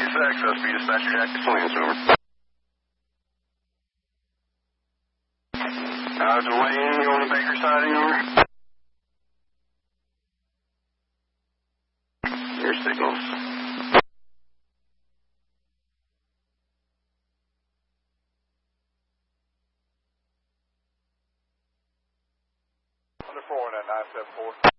access for you, dispatcher Jack Swings, over. Wayne, you on the Baker siding, over? Your signals. Under 4 in that 974.